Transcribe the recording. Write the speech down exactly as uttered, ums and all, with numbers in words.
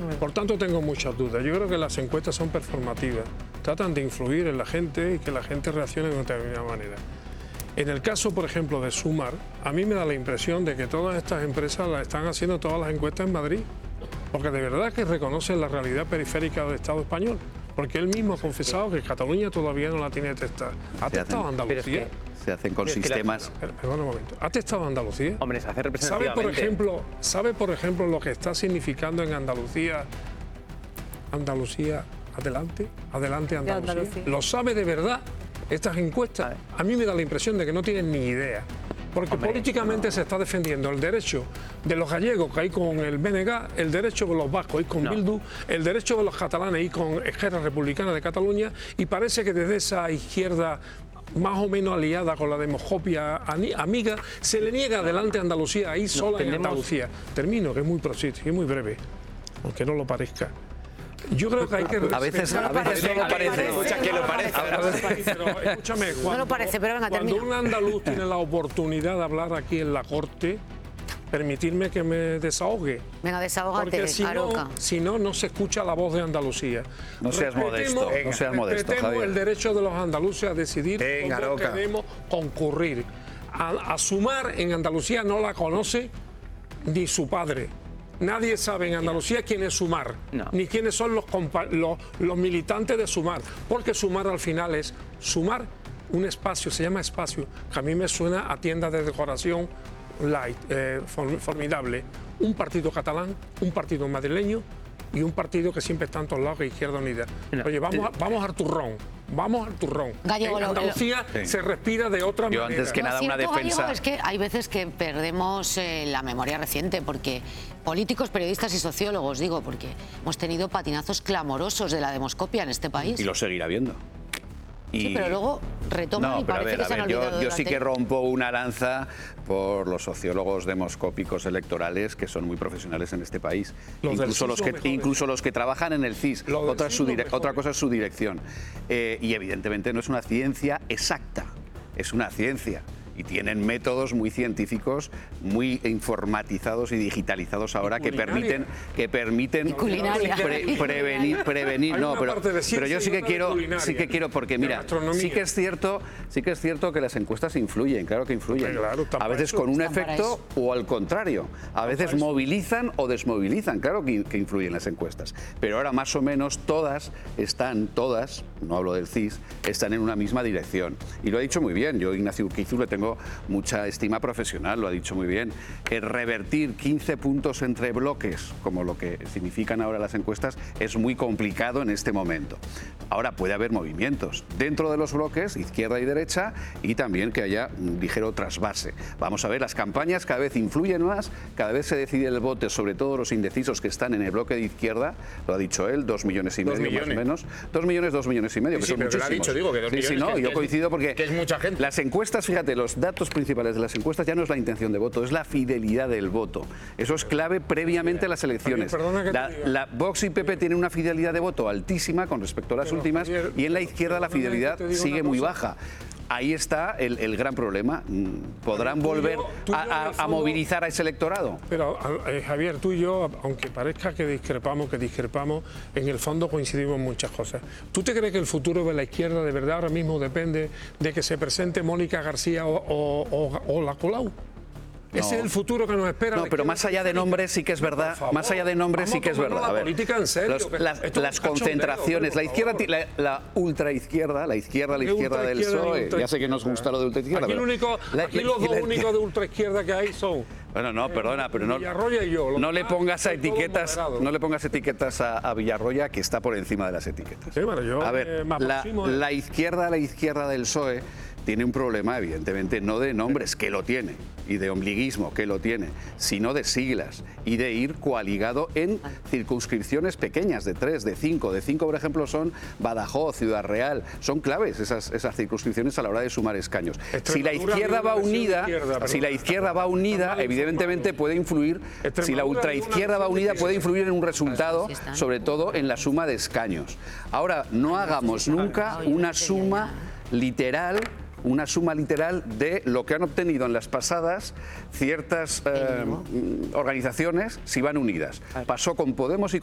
Por tanto, tengo muchas dudas. Yo creo que las encuestas son performativas. Tratan de influir en la gente y que la gente reaccione de una determinada manera. En el caso, por ejemplo, de Sumar, a mí me da la impresión de que todas estas empresas las están haciendo todas las encuestas en Madrid, porque de verdad que reconocen la realidad periférica del Estado español, porque él mismo ha confesado que Cataluña todavía no la tiene testada. ¿Ha testado Andalucía? Se hacen con sistemas. La... Perdón un momento. ¿Ha testado Andalucía? Hombre, se hace ¿Sabe, representativamente. por ejemplo, ¿Sabe, por ejemplo, lo que está significando en Andalucía? Andalucía, adelante, adelante Andalucía. Andalucía. ¿Lo sabe de verdad estas encuestas? A mí me da la impresión de que no tienen ni idea. Porque Hombre, políticamente no. se está defendiendo el derecho de los gallegos, que hay con el B N G, el derecho de los vascos, y con no. Bildu, el derecho de los catalanes, y con Esquerra Republicana de Cataluña, y parece que desde esa izquierda más o menos aliada con la demoscopia amiga, se le niega adelante a Andalucía, ahí sola no, tenemos... en Andalucía. Termino, que es muy preciso y muy breve, aunque no lo parezca. Yo creo que hay que... A veces, a veces no lo parece. Escucha, que lo parece. Pero escúchame, cuando, no lo parece, pero venga, cuando un andaluz tiene la oportunidad de hablar aquí en la corte, permitirme que me desahogue. Venga, desahógate, porque si Aroca. no, si no, no se escucha la voz de Andalucía. No seas modesto, no seas modesto, Respetemos Javier. el derecho de los andaluces a decidir Venga, cómo Aroca. queremos concurrir. A, a Sumar en Andalucía no la conoce ni su padre. Nadie sabe en Andalucía quién es Sumar, no. ni quiénes son los, los, los militantes de Sumar, porque Sumar al final es Sumar, un espacio, se llama espacio, que a mí me suena a tienda de decoración light, eh, formidable. Un partido catalán, un partido madrileño y un partido que siempre está en todos lados, que Izquierda Unida. No. Oye, vamos, a, vamos al turrón. Vamos al turrón. Gallego, en Andalucía lo, lo, se respira de otra Yo manera. antes que nada una defensa. Gallego, es que hay veces que perdemos eh, la memoria reciente, porque políticos, periodistas y sociólogos, digo, porque hemos tenido patinazos clamorosos de la demoscopia en este país. Y lo seguirá viendo. Y... Sí, pero luego retoman no, y pero parece a ver, que se a han ver, olvidado yo, yo de sí la que tele. rompo una lanza por los sociólogos demoscópicos electorales, que son muy profesionales en este país. Los incluso, los que, mejores. incluso los que trabajan en el C I S. Otra, es su dire- otra cosa es su dirección. Eh, y evidentemente no es una ciencia exacta, es una ciencia. Y tienen métodos muy científicos, muy informatizados y digitalizados ahora que permiten, que permiten pre, prevenir, prevenir. No, pero, pero yo sí que quiero, sí que quiero porque mira, sí que es cierto, sí que es cierto que las encuestas influyen, claro que influyen. A veces con un efecto o al contrario. A veces movilizan o desmovilizan, claro que, que influyen las encuestas. Pero ahora más o menos todas están, todas, no hablo del C I S, están en una misma dirección. Y lo ha dicho muy bien. Yo, Ignacio Urquizu, le tengo mucha estima profesional, lo ha dicho muy bien. El revertir quince puntos entre bloques, como lo que significan ahora las encuestas, es muy complicado en este momento. Ahora puede haber movimientos dentro de los bloques, izquierda y derecha, y también que haya un ligero trasvase. Vamos a ver, las campañas cada vez influyen más, cada vez se decide el voto, sobre todo los indecisos que están en el bloque de izquierda, lo ha dicho él, dos millones y medio millones. más o menos. Dos millones, dos millones y medio, que sí, son pero muchísimos. Lo ha dicho, digo, que dos sí, millones, sí, no, que, yo que coincido porque que es mucha gente. Las encuestas, fíjate, los datos principales de las encuestas ya no es la intención de voto, es la fidelidad del voto. Eso es clave previamente a las elecciones. La, la Vox y P P tienen una fidelidad de voto altísima con respecto a las últimas, y en la izquierda la fidelidad sigue muy baja. Ahí está el, el gran problema. ¿Podrán volver a, a, a movilizar a ese electorado? Pero, eh, Javier, tú y yo, aunque parezca que discrepamos, que discrepamos, en el fondo coincidimos en muchas cosas. ¿Tú te crees que el futuro de la izquierda de verdad ahora mismo depende de que se presente Mónica García o, o, o, o la Colau? No. Ese es el futuro que nos espera. No, pero más allá de nombres sí que es verdad. Más allá de nombres sí que es verdad. La a ver, política en serio, los, las, las concentraciones, la izquierda, la, la ultraizquierda, la izquierda, la izquierda del P S O E. Ya sé que nos gusta lo de ultraizquierda. Aquí, el único, la, aquí la, los dos la, únicos de ultraizquierda que hay son. Bueno, no, perdona, pero no, Villarroya y yo, no le pongas a etiquetas, no le pongas etiquetas a, a Villarroya, que está por encima de las etiquetas. Sí, bueno, yo a ver, eh, la, la izquierda, la izquierda del P S O E tiene un problema, evidentemente, no de nombres, que lo tiene, y de ombliguismo, que lo tiene, sino de siglas y de ir coaligado en circunscripciones pequeñas, de tres, de cinco. De cinco, por ejemplo, son Badajoz, Ciudad Real. Son claves esas, esas circunscripciones a la hora de sumar escaños. Si la izquierda va unida, si la izquierda va unida, evidentemente puede influir, si la ultraizquierda va unida, puede influir en un resultado, sobre todo en la suma de escaños. Ahora, no hagamos nunca una suma literal una suma literal de lo que han obtenido en las pasadas ciertas eh, organizaciones si van unidas. Pasó con Podemos y